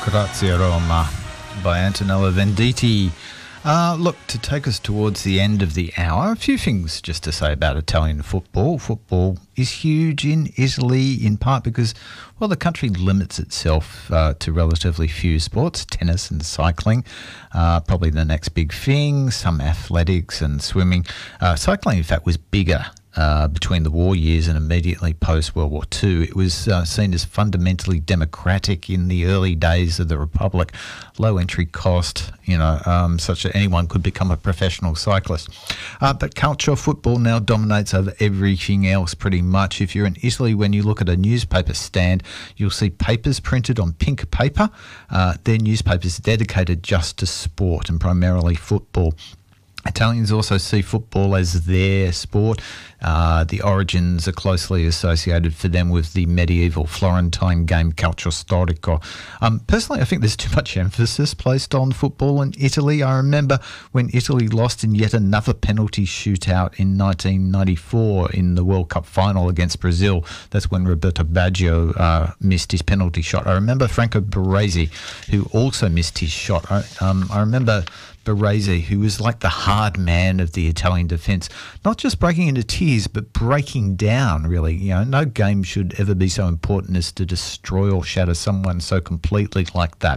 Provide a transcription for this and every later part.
Grazie Roma by Antonella Venditti. Look, to take us towards the end of the hour, a few things just to say about Italian football. Football is huge in Italy, in part because, well, the country limits itself to relatively few sports, tennis and cycling, probably the next big thing, some athletics and swimming. Cycling, in fact, was bigger between the war years and immediately post-World War II. It was seen as fundamentally democratic in the early days of the Republic. Low entry cost, such that anyone could become a professional cyclist. But calcio football now dominates over everything else pretty much. If you're in Italy, when you look at a newspaper stand, you'll see papers printed on pink paper. They're newspapers dedicated just to sport and primarily football. Italians also see football as their sport. The origins are closely associated for them with the medieval Florentine game calcio storico. Personally, I think there's too much emphasis placed on football in Italy. I remember when Italy lost in yet another penalty shootout in 1994 in the World Cup final against Brazil. That's when Roberto Baggio missed his penalty shot. I remember Franco Baresi, who also missed his shot. I remember Baresi, who was like the hard man of the Italian defence, not just breaking into tears, but breaking down, really. No game should ever be so important as to destroy or shatter someone so completely like that.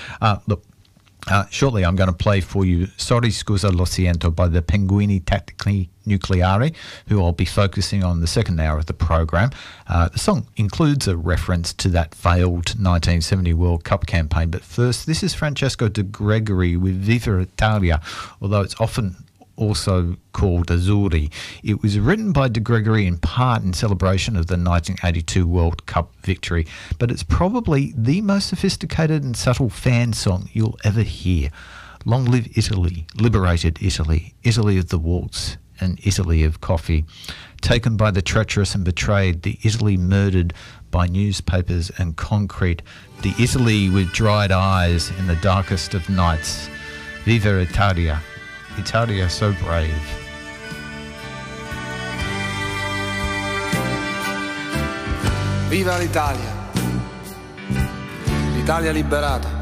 Shortly I'm going to play for you Sorry Scusa Lo Siento by the Pinguini Tattici Nucleari, who I'll be focusing on the second hour of the program. The song includes a reference to that failed 1970 World Cup campaign, but first, this is Francesco De Gregori with Viva Italia, although it's often also called Azzurri. It was written by De Gregori in part in celebration of the 1982 World Cup victory, but it's probably the most sophisticated and subtle fan song you'll ever hear. Long live Italy, liberated Italy, Italy of the waltz and Italy of coffee. Taken by the treacherous and betrayed, the Italy murdered by newspapers and concrete, the Italy with dried eyes in the darkest of nights. Viva Italia, Italia so brave. Viva l'Italia, l'Italia liberata.